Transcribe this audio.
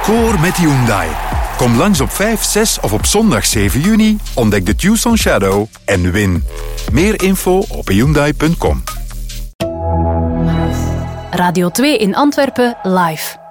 Score met Hyundai. Kom langs op 5, 6 of op zondag 7 juni, ontdek de Tucson Shadow en win. Meer info op hyundai.com. Radio 2 in Antwerpen live.